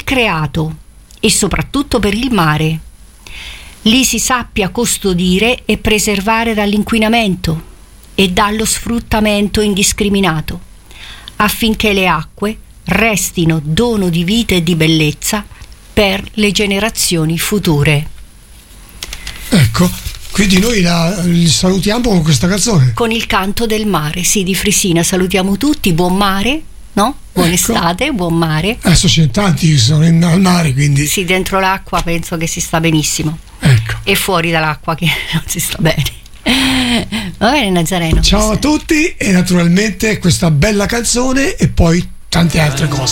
creato e soprattutto per il mare. Li si sappia custodire e preservare dall'inquinamento e dallo sfruttamento indiscriminato, affinché le acque restino dono di vita e di bellezza per le generazioni future. Ecco, quindi noi li salutiamo con questa canzone. Con il canto del mare, sì, di Frisina. Salutiamo tutti, buon mare, no? Buon estate, buon mare. Adesso c'è tanti che sono al mare, quindi... Sì, dentro l'acqua penso che si sta benissimo. Ecco. E fuori dall'acqua che non si sta bene. Va bene, Nazareno. Ciao a tutti, e naturalmente questa bella canzone e poi tante altre cose.